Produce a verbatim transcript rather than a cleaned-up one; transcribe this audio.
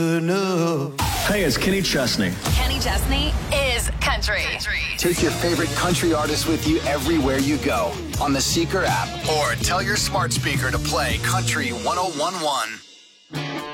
Hey, it's Kenny Chesney. Kenny Chesney is country. Take your favorite country artist with you everywhere you go on the Seeker app or tell your smart speaker to play Country one oh one one.